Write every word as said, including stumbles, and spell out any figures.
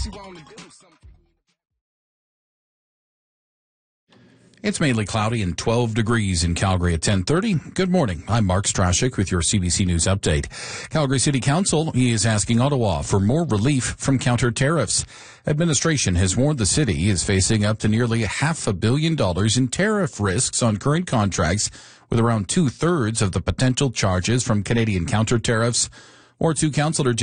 It's mainly cloudy and twelve degrees in Calgary at ten thirty. Good morning. I'm Mark Strashik with your C B C News Update. Calgary City Council is asking Ottawa for more relief from counter tariffs. Administration has warned the city is facing up to nearly half a billion dollars in tariff risks on current contracts, with around two-thirds of the potential charges from Canadian counter tariffs. Or two Councillor